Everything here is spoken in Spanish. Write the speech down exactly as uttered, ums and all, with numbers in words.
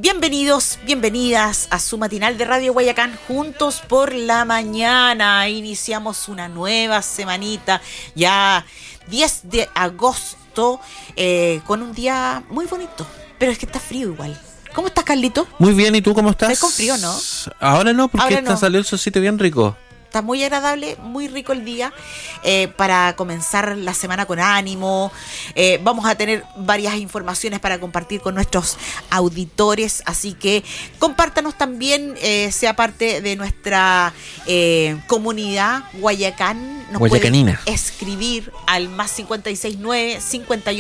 Bienvenidos, bienvenidas a su matinal de Radio Guayacán, juntos por la mañana. Iniciamos una nueva semanita, ya diez de agosto, eh, con un día muy bonito, pero es que está frío igual. ¿Cómo estás, Carlito? Muy bien, ¿y tú cómo estás? ¿Estás con frío, no? Ahora no, porque Ahora está no. salió el solcito bien rico. Está muy agradable, muy rico el día eh, para comenzar la semana con ánimo. Eh, vamos a tener varias informaciones para compartir con nuestros auditores, así que compártanos también, eh, sea parte de nuestra eh, comunidad Guayacán. Nos Guayacanina. pueden escribir al más cincuenta y seis nueve, cincuenta y ocho